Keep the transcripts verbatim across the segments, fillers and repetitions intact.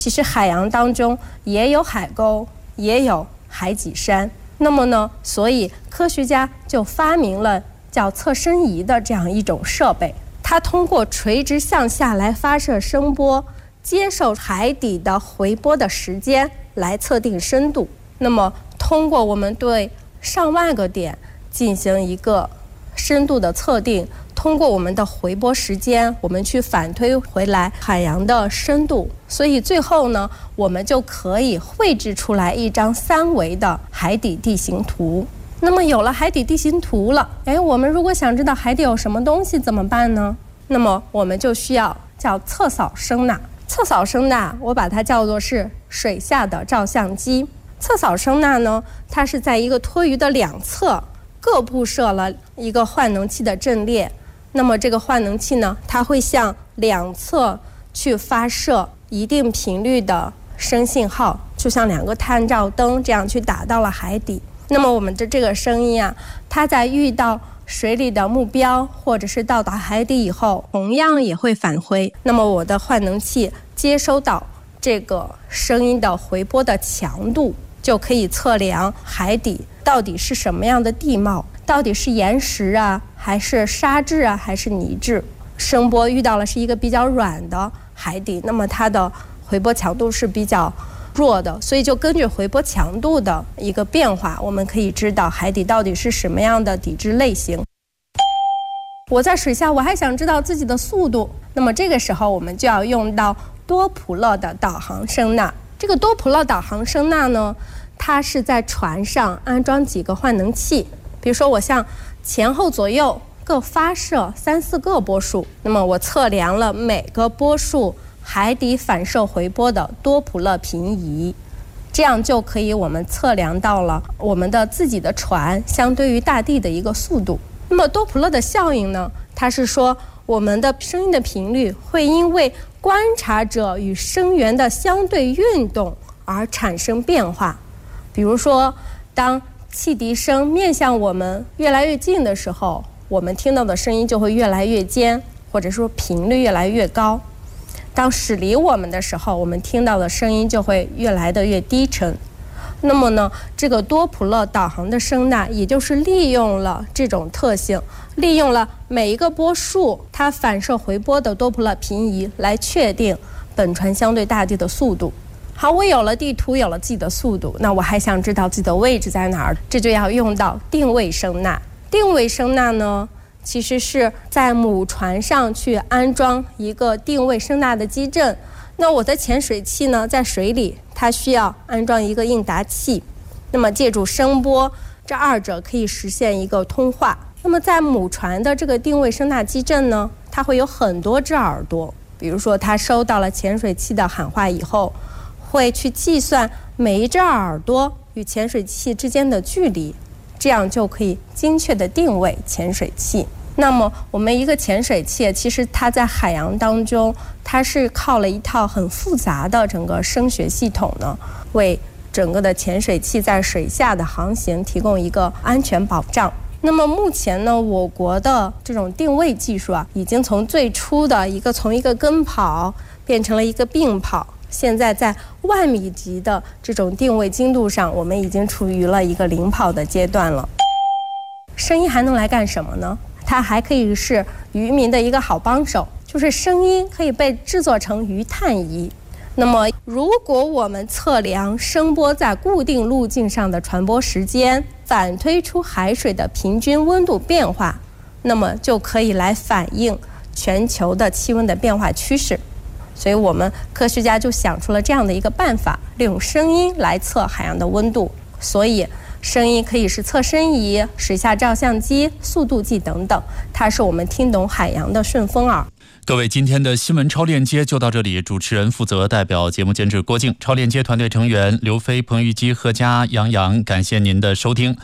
其实海洋当中也有海沟，也有海脊山。那么呢，所以科学家就发明了叫测深仪的这样一种设备，它通过垂直向下来发射声波，接受海底的回波的时间来测定深度。那么通过我们对上万个点进行一个深度的测定，通过我们的回波时间，我们去反推回来海洋的深度，所以最后呢，我们就可以绘制出来一张三维的海底地形图。那么有了海底地形图了，哎，我们如果想知道海底有什么东西怎么办呢？那么我们就需要叫测扫声呐。测扫声呐，我把它叫做是水下的照相机。测扫声呐呢，它是在一个托鱼的两侧各布设了一个换能器的阵列。那么这个换能器呢，它会向两侧去发射一定频率的声信号，就像两个探照灯这样去打到了海底。那么我们的这个声音啊，它在遇到水里的目标或者是到达海底以后，同样也会返回。那么我的换能器接收到这个声音的回波的强度，就可以测量海底到底是什么样的地貌，到底是岩石啊，还是沙质啊，还是泥质。声波遇到了是一个比较软的海底，那么它的回波强度是比较弱的，所以就根据回波强度的一个变化，我们可以知道海底到底是什么样的底质类型。我在水下，我还想知道自己的速度，那么这个时候我们就要用到多普勒的导航声呐。这个多普勒导航声呐呢，它是在船上安装几个换能器，比如说我向前后左右各发射三四个波束，那么我测量了每个波束海底反射回波的多普勒平移，这样就可以我们测量到了我们的自己的船相对于大地的一个速度。那么多普勒的效应呢，它是说我们的声音的频率会因为观察者与声源的相对运动而产生变化。比如说，当汽笛声面向我们越来越近的时候，我们听到的声音就会越来越尖，或者说频率越来越高。当驶离我们的时候，我们听到的声音就会越来的越低沉。那么呢，这个多普勒导航的声呐，也就是利用了这种特性，利用了每一个波束它反射回波的多普勒平移来确定本船相对大地的速度。好，我有了地图，有了自己的速度，那我还想知道自己的位置在哪儿，这就要用到定位声呐。定位声呐呢，其实是在母船上去安装一个定位声呐的基阵。那我的潜水器呢，在水里，它需要安装一个应答器。那么借助声波，这二者可以实现一个通话。那么在母船的这个定位声呐基阵呢，它会有很多只耳朵。比如说，它收到了潜水器的喊话以后，会去计算每一只耳朵与潜水器之间的距离，这样就可以精确地定位潜水器。那么我们一个潜水器，其实它在海洋当中，它是靠了一套很复杂的整个声学系统呢，为整个的潜水器在水下的航行提供一个安全保障。那么目前呢，我国的这种定位技术啊，已经从最初的一个从一个跟跑变成了一个并跑，现在在万米级的这种定位精度上，我们已经处于了一个领跑的阶段了。声音还能来干什么呢？它还可以是渔民的一个好帮手，就是声音可以被制作成鱼探仪。那么如果我们测量声波在固定路径上的传播时间，反推出海水的平均温度变化，那么就可以来反映全球的气温的变化趋势。所以我们科学家就想出了这样的一个办法，利用声音来测海洋的温度。所以声音可以是测深仪、水下照相机、速度计等等，它是我们听懂海洋的顺风耳。 各位，今天的新闻超链接就到这里，主持人负责，代表节目监制郭靖，超链接团队成员刘飞、彭玉基、何佳、杨洋，感谢您的收听。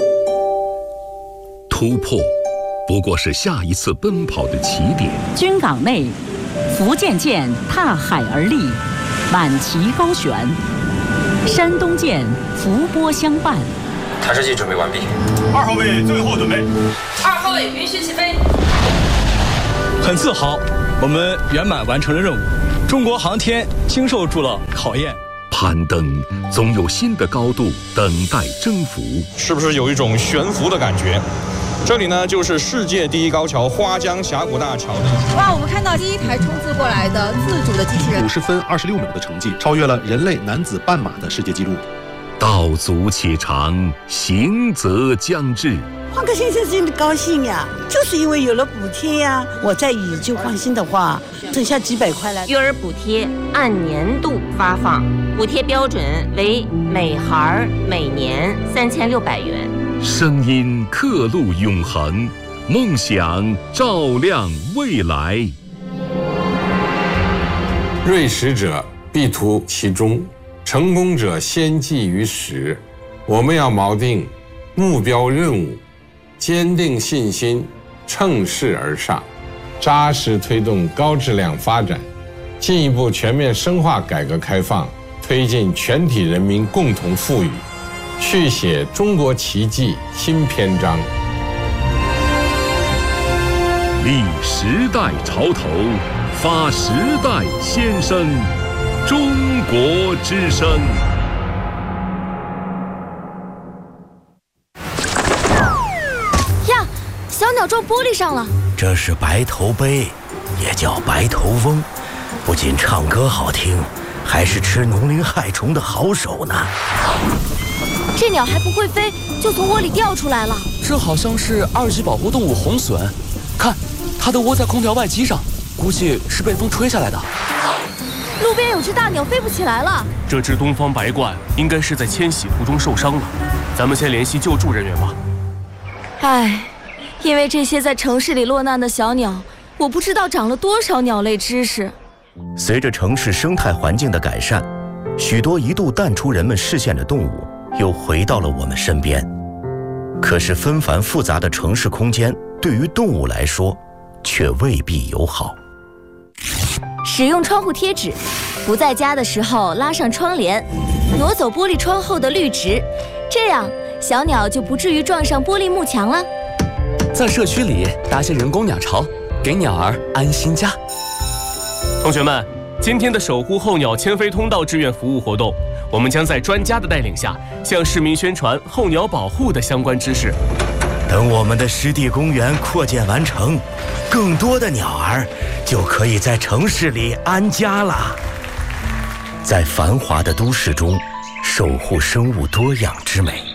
突破不过是下一次奔跑的起点。 军港内，福建舰踏海而立，满旗高悬；山东舰伏波相伴。 探视器准备完毕。 二号位最后准备。 二号位允许起飞。 很自豪，我们圆满完成了任务。 中国航天经受住了考验。 攀登总有新的高度等待征服， 是不是有一种悬浮的感觉？这里呢，就是世界第一高桥花江峡谷大桥。 哇，我们看到第一台冲刺过来的自主的机器人， 五十分二十六秒的成绩，超越了人类男子半马的世界纪录。 道阻且长，行则将至。 换个先生真的高兴呀，就是因为有了补贴呀。我再以旧换新的话，剩下几百块了。 育儿补贴按年度发放，补贴标准为每孩每年三千六百元。 声音刻录永恒，梦想照亮未来。 锐识者必图其中，成功者先记于始。我们要锚定目标任务，坚定信心，乘势而上，扎实推动高质量发展，进一步全面深化改革开放，推进全体人民共同富裕，续写中国奇迹新篇章。 立时代潮头，发时代先声，中国之声。 呀，小鸟撞玻璃上了。 这是白头鹎，也叫白头翁，不仅唱歌好听，还是吃农林害虫的好手呢。 这鸟还不会飞，就从窝里掉出来了。 这好像是二级保护动物红隼，看，它都窝在空调外机上，估计是被风吹下来的。 路边有只大鸟飞不起来了。 这只东方白鹳应该是在迁徙途中受伤了，咱们先联系救助人员吧。 唉，因为这些在城市里落难的小鸟，我不知道长了多少鸟类知识。 随着城市生态环境的改善，许多一度淡出人们视线的动物又回到了我们身边。可是纷繁复杂的城市空间对于动物来说却未必友好。 使用窗户贴纸，不在家的时候拉上窗帘，挪走玻璃窗后的绿植，这样小鸟就不至于撞上玻璃幕墙了。 在社区里搭些人工鸟巢，给鸟儿安心家。 同学们，今天的守护候鸟迁飞通道志愿服务活动，我们将在专家的带领下，向市民宣传候鸟保护的相关知识。 等我们的湿地公园扩建完成，更多的鸟儿就可以在城市里安家了。在繁华的都市中，守护生物多样之美。